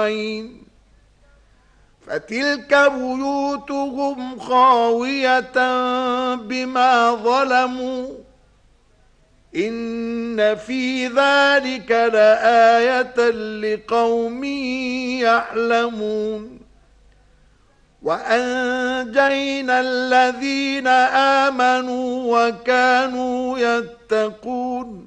يومين فتلك بيوتهم خاوية بما ظلموا إن في ذلك لآية لقوم يعلمون وأنجينا الذين آمنوا وكانوا يتقون